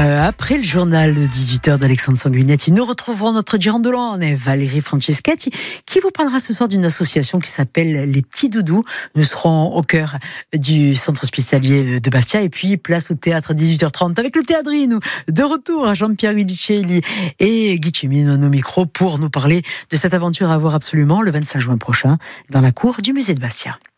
Après le journal de 18h d'Alexandre Sanguinetti, nous retrouverons notre Girandolan et Valérie Franceschetti qui vous parlera ce soir d'une association qui s'appelle Les Petits Doudous. Nous serons au cœur du centre hospitalier de Bastia et puis place au théâtre à 18h30 avec le Théâdrine. De retour à Jean-Pierre Guidicelli et Guy Chimino, nos micros, pour nous parler de cette aventure à voir absolument le 25 juin prochain dans la cour du musée de Bastia.